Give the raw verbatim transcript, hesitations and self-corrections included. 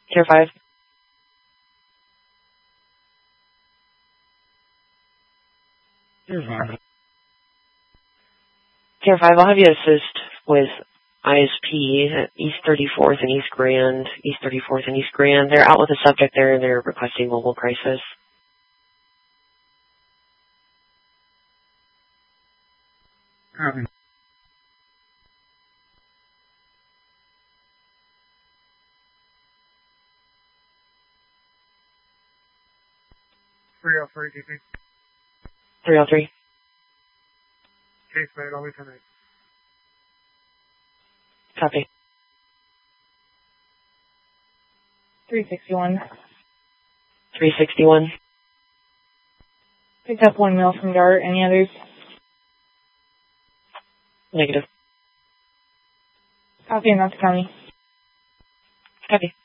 Care five. Care Care five, I'll have you assist with I S P at East thirty-fourth and East Grand. East thirty-fourth and East Grand. They're out with a subject there and they're requesting mobile crisis. Copy. three oh three, D P. three oh three. Case made, I'll be tonight. Copy. three sixty-one. three sixty-one. Picked up one mil from Dart. Any others? Negative. Copy, and that's county. Copy.